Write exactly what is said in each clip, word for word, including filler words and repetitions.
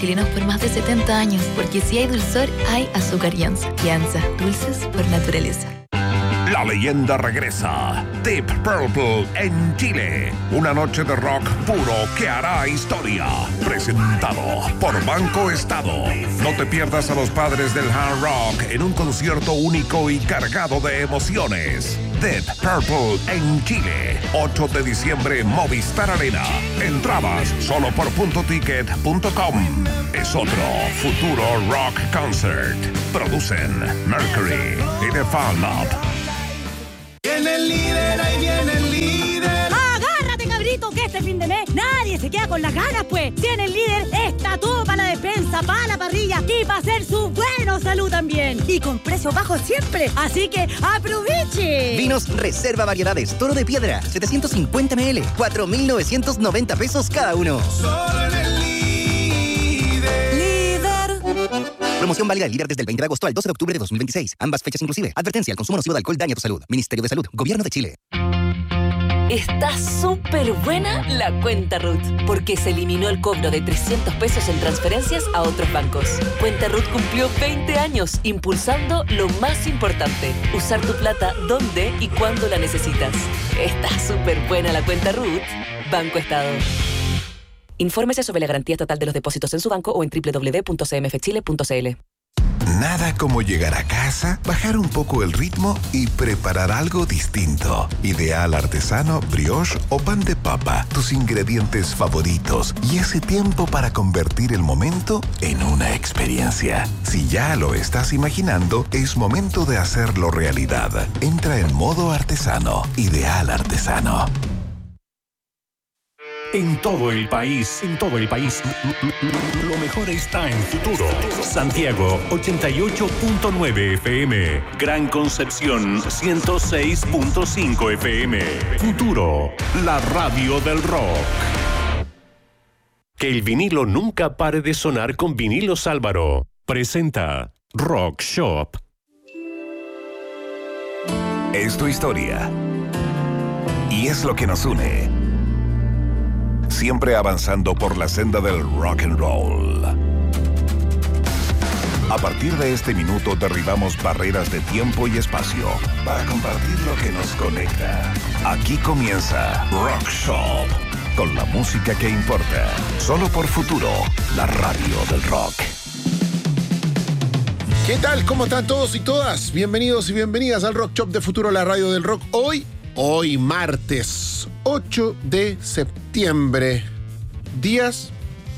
Chilenos por más de setenta años, porque si hay dulzor, hay azúcar Yanza. Yanza, dulces por naturaleza. La leyenda regresa. Deep Purple en Chile. Una noche de rock puro que hará historia. Presentado por Banco Estado. No te pierdas a los padres del hard rock en un concierto único y cargado de emociones. Deep Purple en Chile. ocho de diciembre, Movistar Arena. Entradas solo por punto ticket punto com. Es otro futuro rock concert. Producen Mercury y The Fan Lab. Viene el líder, ahí viene el líder. ¡Agárrate, cabrito, que este fin de mes nadie se queda con las ganas, pues! Tiene el líder, está todo para la despensa, para la parrilla y para hacer su bueno salud también. Y con precios bajos siempre, así que ¡aproveche! Vinos Reserva Variedades, Toro de Piedra, setecientos cincuenta mililitros, cuatro mil novecientos noventa pesos cada uno. Solo en el líder. Líder. Promoción válida del líder desde el veinte de agosto al doce de octubre de dos mil veintiséis. Ambas fechas inclusive. Advertencia: el consumo nocivo de alcohol daña tu salud. Ministerio de Salud, Gobierno de Chile. Está súper buena la cuenta Ruth, porque se eliminó el cobro de trescientos pesos en transferencias a otros bancos. Cuenta Ruth cumplió veinte años impulsando lo más importante: usar tu plata donde y cuando la necesitas. Está súper buena la cuenta Ruth. Banco Estado. Infórmese sobre la garantía estatal de los depósitos en su banco o en doble u doble u doble u punto c m f chile punto c l. Nada como llegar a casa, bajar un poco el ritmo y preparar algo distinto. Ideal artesano, brioche o pan de papa, tus ingredientes favoritos y ese tiempo para convertir el momento en una experiencia. Si ya lo estás imaginando, es momento de hacerlo realidad. Entra en modo artesano. Ideal artesano. En todo el país, en todo el país, lo mejor está en Futuro. Santiago, ochenta y ocho punto nueve F M. Gran Concepción, ciento seis punto cinco F M. Futuro, la radio del rock. Que el vinilo nunca pare de sonar con Vinilos Álvaro. Presenta Rock Shop. Es tu historia. Y es lo que nos une. Siempre avanzando por la senda del rock and roll. A partir de este minuto derribamos barreras de tiempo y espacio para compartir lo que nos conecta. Aquí comienza Rock Shop, con la música que importa. Solo por Futuro, la radio del rock. ¿Qué tal? ¿Cómo están todos y todas? Bienvenidos y bienvenidas al Rock Shop de Futuro, la radio del rock. Hoy, hoy martes ocho de septiembre. Días.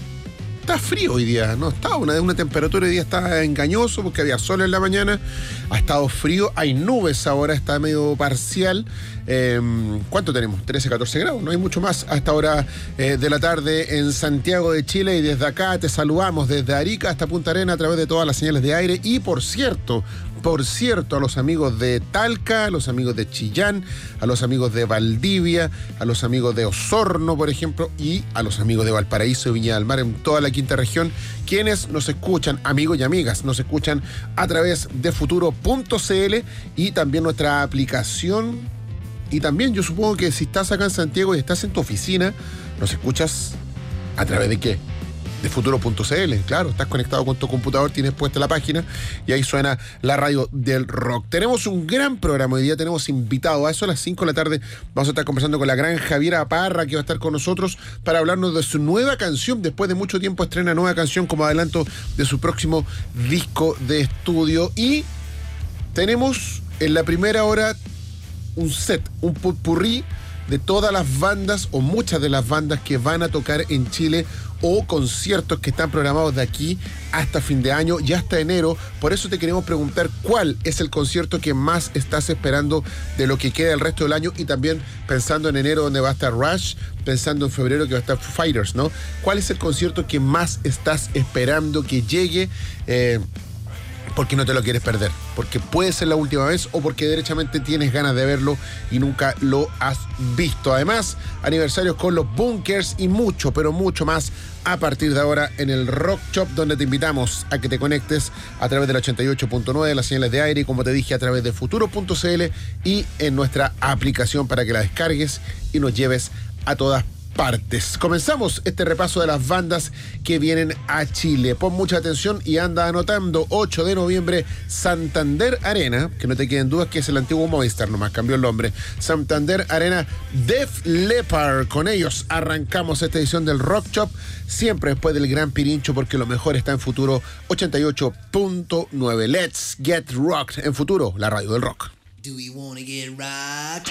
Está frío hoy día, no está una, una temperatura hoy día está engañoso porque había sol en la mañana, ha estado frío, hay nubes ahora, está medio parcial. Eh, ¿Cuánto tenemos? trece, catorce grados, no hay mucho más a esta hora eh, de la tarde en Santiago de Chile, y desde acá te saludamos desde Arica hasta Punta Arenas a través de todas las señales de aire. Y por cierto, por cierto, a los amigos de Talca, a los amigos de Chillán, a los amigos de Valdivia, a los amigos de Osorno, por ejemplo, y a los amigos de Valparaíso y Viña del Mar, en toda la quinta región, quienes nos escuchan, amigos y amigas, nos escuchan a través de futuro punto c l y también nuestra aplicación. Y también yo supongo que si estás acá en Santiago y estás en tu oficina, nos escuchas a través de ¿qué? De futuro punto c l, claro, estás conectado con tu computador, tienes puesta la página y ahí suena la radio del rock. Tenemos un gran programa hoy día, tenemos invitado, a eso a las cinco de la tarde vamos a estar conversando con la gran Javiera Parra, que va a estar con nosotros para hablarnos de su nueva canción. Después de mucho tiempo estrena nueva canción como adelanto de su próximo disco de estudio. Y tenemos en la primera hora un set, un potpourri de todas las bandas o muchas de las bandas que van a tocar en Chile, o conciertos que están programados de aquí hasta fin de año y hasta enero. Por eso te queremos preguntar cuál es el concierto que más estás esperando de lo que queda el resto del año, y también pensando en enero donde va a estar Rush, pensando en febrero que va a estar Foo Fighters, ¿no? ¿Cuál es el concierto que más estás esperando que llegue? Eh, porque no te lo quieres perder, porque puede ser la última vez o porque derechamente tienes ganas de verlo y nunca lo has visto. Además, aniversarios con los Bunkers y mucho, pero mucho más a partir de ahora en el Rock Shop, donde te invitamos a que te conectes a través del ochenta y ocho punto nueve, las señales de aire, y como te dije, a través de futuro punto c l y en nuestra aplicación para que la descargues y nos lleves a todas partes. Comenzamos este repaso de las bandas que vienen a Chile. Pon mucha atención y anda anotando. Ocho de noviembre, Santander Arena, que no te queden dudas que es el antiguo Movistar, nomás cambió el nombre. Santander Arena, Def Leppard. Con ellos arrancamos esta edición del Rock Shop, siempre después del Gran Pirincho, porque lo mejor está en Futuro ochenta y ocho punto nueve. Let's get rocked en Futuro, la radio del rock. Do we wanna get rocked?